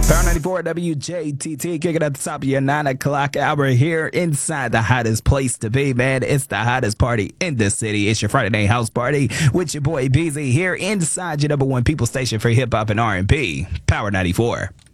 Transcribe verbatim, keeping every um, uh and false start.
Power ninety-four W J T T kicking at the top of your nine o'clock hour here inside the hottest place to be, man. It's the hottest party in the city. It's your Friday night house party with your boy Beezy here inside your number one people station for hip hop and R and B, Power ninety-four.